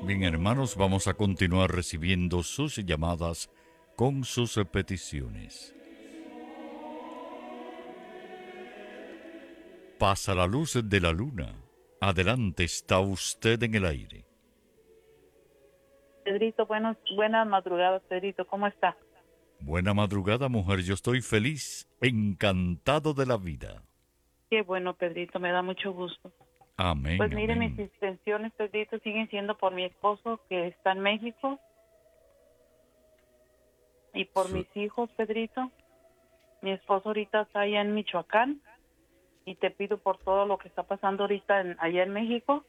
Bien, hermanos, vamos a continuar recibiendo sus llamadas con sus peticiones. Pasa la luz de la luna. Adelante, está usted en el aire. Pedrito, buenas madrugadas, Pedrito, ¿cómo está? Buena madrugada, mujer. Yo estoy feliz, encantado de la vida. Qué bueno, Pedrito, me da mucho gusto. Pues Amén, mire, mis amén. intenciones, Pedrito, siguen siendo por mi esposo que está en México y por Su- mis hijos, Pedrito. Mi esposo ahorita está allá en Michoacán y te pido por todo lo que está pasando ahorita allá en México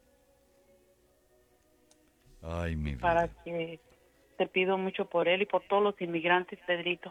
Ay, mi para vida. que te pido mucho por él y por todos los inmigrantes, Pedrito.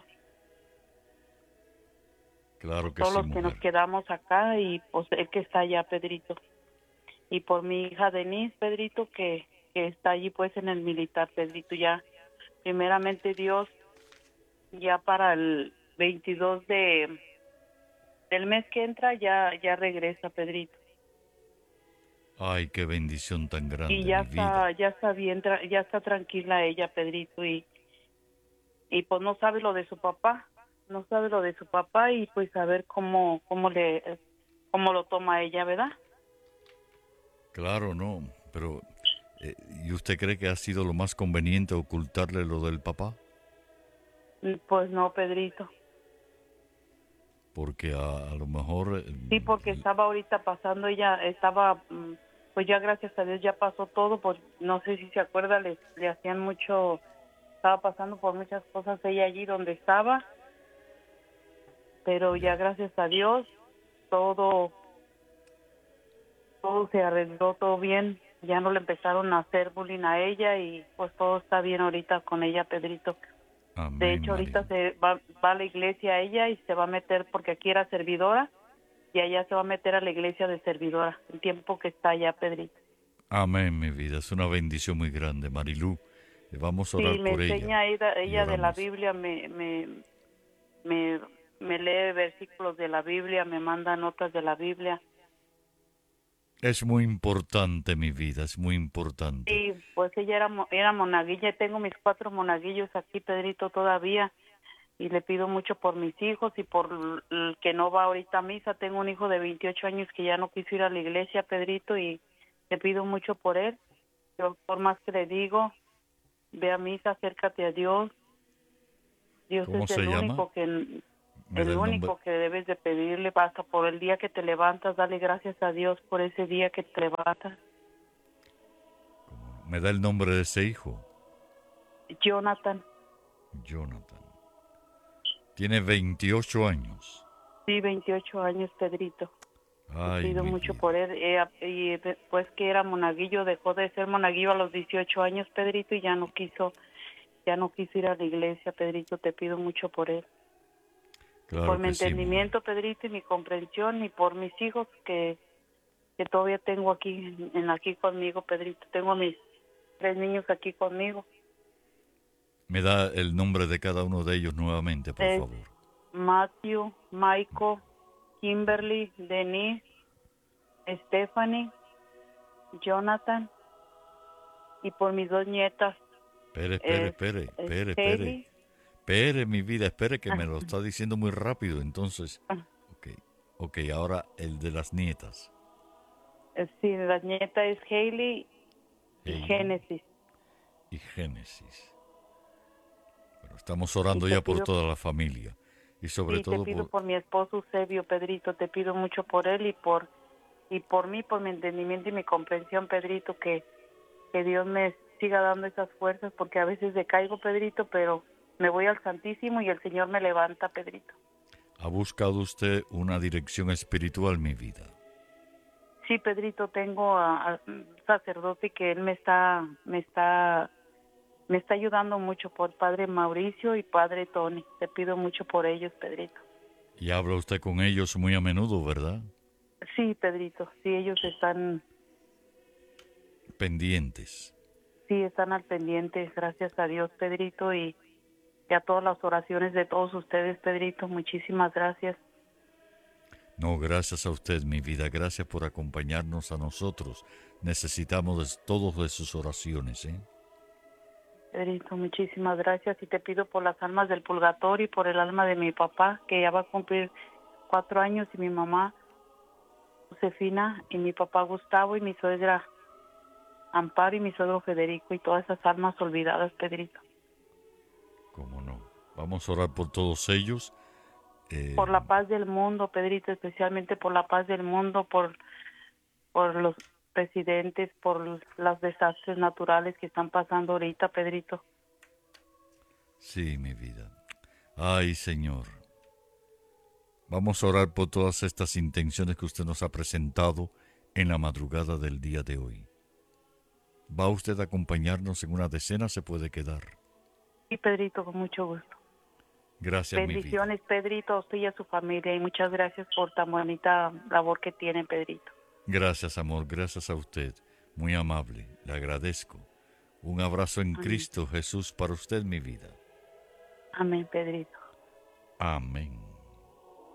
Claro que Todos sí, los que nos mujer. quedamos acá y pues el que está allá, Pedrito. Y por mi hija Denise, Pedrito, que está allí pues en el militar, Pedrito, ya primeramente Dios, ya para el 22 del mes que entra ya regresa, Pedrito. Ay, qué bendición tan Y grande, mi vida. ya está bien, ya está tranquila ella, Pedrito, y pues no sabe lo de su papá, no sabe lo de su papá y pues a ver cómo lo toma ella, ¿verdad? Claro, no, pero ¿y usted cree que ha sido lo más conveniente ocultarle lo del papá? Pues no, Pedrito. Porque a lo mejor Sí, porque estaba ahorita pasando, ella estaba, pues ya gracias a Dios ya pasó todo, pues no sé si se acuerda, le hacían mucho, estaba pasando por muchas cosas ella allí donde estaba, pero ya ya, gracias a Dios todo, todo se arregló, todo bien, ya no le empezaron a hacer bullying a ella y pues todo está bien ahorita con ella, Pedrito. De amén, hecho, ahorita Marilu. va a la iglesia ella y se va a meter porque aquí era servidora y allá se va a meter a la iglesia de servidora, el tiempo que está allá, Pedrito. Amén, mi vida. Es una bendición muy grande, Marilú. Vamos a Sí, orar me por ella enseña y ella de la oramos. Biblia, me, me lee versículos de la Biblia, me manda notas de la Biblia. Es muy importante, mi vida, es muy importante. Sí, pues ella era monaguilla, tengo mis 4 monaguillos aquí, Pedrito, todavía, y le pido mucho por mis hijos y por el que no va ahorita a misa. Tengo un hijo de 28 años que ya no quiso ir a la iglesia, Pedrito, y le pido mucho por él. Yo, por más que le digo, ve a misa, acércate a Dios. Dios ¿Cómo es se llama? ¿Me da el el nombre? único que debes de pedirle, basta por el día que te levantas, dale gracias a Dios por ese día que te levantas. ¿Me da el nombre de ese hijo? Jonathan, Jonathan. Tiene 28 años. sí, 28 años, Pedrito. Te Ay, pido mi mucho vida. por él. Y después que era monaguillo, dejó de ser monaguillo a los 18 años, Pedrito, y ya no quiso ir a la iglesia, Pedrito. Te pido mucho por él. Y por Claro mi que sí, mujer. entendimiento, Pedrito, y mi comprensión, y por mis hijos que todavía tengo aquí conmigo, Pedrito. Tengo a mis 3 niños aquí conmigo. Me da el nombre de cada uno de ellos nuevamente, por Es favor. Matthew, Michael, Kimberly, Denise, Stephanie, Jonathan, y por mis 2 nietas, Espere, espere, es, espere, es espere, espere. Hailey. Espere, mi vida, espere que Ah, me lo está diciendo muy rápido. Entonces, ah, ok, ok, ahora el de las nietas. sí, la nieta es Hailey y Hailey Genesis. y Génesis. Bueno, estamos Y orando te ya por pido, toda la familia y sobre sí, te todo pido por... por mi esposo Eusebio, Pedrito. Te pido mucho por él y por mí, por mi entendimiento y mi comprensión, Pedrito, que Dios me siga dando esas fuerzas, porque a veces decaigo, Pedrito, pero me voy al Santísimo y el Señor me levanta, Pedrito. ¿Ha buscado usted una dirección espiritual, mi vida? Sí, Pedrito, tengo a un sacerdote que él me está ayudando mucho, por Padre Mauricio y Padre Tony. Te pido mucho por ellos, Pedrito. Y habla usted con ellos muy a menudo, ¿verdad? Sí, Pedrito, sí, ellos Pendientes. están al pendiente, gracias a Dios, Pedrito, y a todas las oraciones de todos ustedes, Pedrito, muchísimas gracias. No, gracias a usted, mi vida. Gracias por acompañarnos a nosotros. Necesitamos todos de sus oraciones, ¿eh? Pedrito, muchísimas gracias y te pido por las almas del purgatorio y por el alma de mi papá, que ya va a cumplir 4 años, y mi mamá Josefina, y mi papá Gustavo, y mi suegra Amparo, y mi suegro Federico, y todas esas almas olvidadas, Pedrito. ¿Cómo no? Vamos a orar por todos ellos. Por la paz del mundo, Pedrito, especialmente por la paz del mundo, por los presidentes, por los desastres naturales que están pasando ahorita, Pedrito. Sí, mi vida. Ay, Señor. Vamos a orar por todas estas intenciones que usted nos ha presentado en la madrugada del día de hoy. ¿Va usted a acompañarnos en una decena? Se puede quedar. Sí, Pedrito, con mucho gusto. Gracias, mi vida. Bendiciones, Pedrito, a usted y a su familia, y muchas gracias por tan bonita labor que tiene, Pedrito. Gracias, amor, gracias a usted. Muy amable, le agradezco. Un abrazo en Amén. Cristo Jesús para usted, mi vida. Amén, Pedrito. Amén.